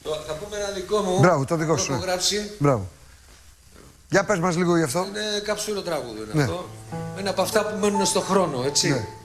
Θα πούμε ένα δικό μου. Μπράβο, το δικό σου. Γράψει. Μπράβο. Για πες μας λίγο γι' αυτό. Είναι καψούρο τραγούδι είναι αυτό. Είναι από αυτά που μένουν στο χρόνο, έτσι. Ναι.